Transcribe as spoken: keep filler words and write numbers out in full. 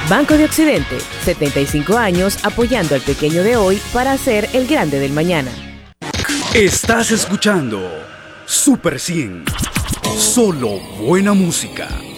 Banco de Occidente, setenta y cinco años apoyando al pequeño de hoy para ser el grande del mañana. Estás escuchando Super cien. Solo buena música.